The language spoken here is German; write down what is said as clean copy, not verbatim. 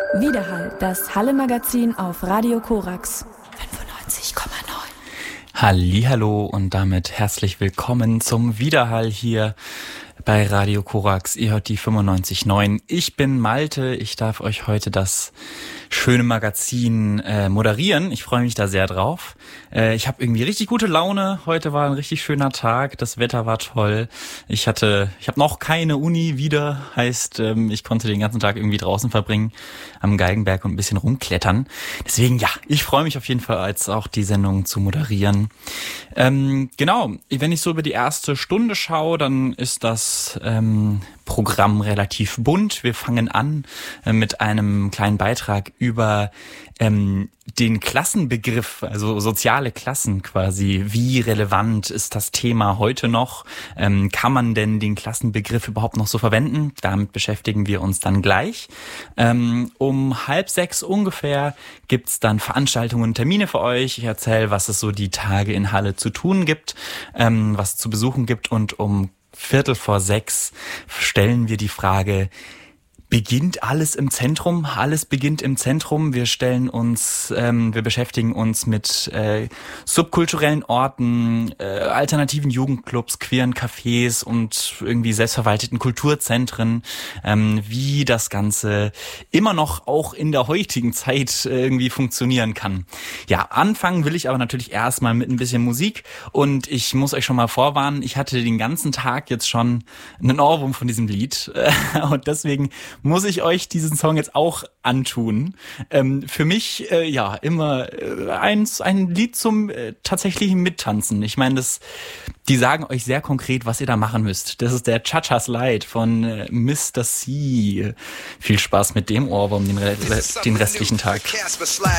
Widerhall, das Halle-Magazin auf Radio Korax 95,9. Hallihallo und damit herzlich willkommen zum Widerhall hier bei Radio Korax. Ihr hört die 95,9. Ich bin Malte, ich darf euch heute das schöne Magazin moderieren. Ich freue mich da sehr drauf. Ich habe irgendwie richtig gute Laune. Heute war ein richtig schöner Tag. Das Wetter war toll. Ich habe noch keine Uni wieder. Heißt, ich konnte den ganzen Tag irgendwie draußen verbringen am Geigenberg und ein bisschen rumklettern. Deswegen, ja, ich freue mich auf jeden Fall, als auch die Sendung zu moderieren. Genau, wenn ich so über die erste Stunde schaue, dann ist das Programm relativ bunt. Wir fangen an mit einem kleinen Beitrag über den Klassenbegriff, also soziale Klassen quasi. Wie relevant ist das Thema heute noch? Kann man denn den Klassenbegriff überhaupt noch so verwenden? Damit beschäftigen wir uns dann gleich. Um 5:30 ungefähr gibt's dann Veranstaltungen und Termine für euch. Ich erzähle, was es so die Tage in Halle zu tun gibt, was es zu besuchen gibt, und um 5:45 stellen wir die Frage: Beginnt alles im Zentrum? Alles beginnt im Zentrum. Wir beschäftigen uns mit subkulturellen Orten, alternativen Jugendclubs, queeren Cafés und irgendwie selbstverwalteten Kulturzentren, wie das Ganze immer noch auch in der heutigen Zeit irgendwie funktionieren kann. Ja, anfangen will ich aber natürlich erstmal mit ein bisschen Musik, und ich muss euch schon mal vorwarnen, ich hatte den ganzen Tag jetzt schon einen Ohrwurm von diesem Lied und deswegen muss ich euch diesen Song jetzt auch antun. Für mich, immer ein Lied zum tatsächlichen Mittanzen. Ich meine, die sagen euch sehr konkret, was ihr da machen müsst. Das ist der Cha-Cha Slide von Mr. C. Viel Spaß mit dem Ohrwurm den restlichen Tag.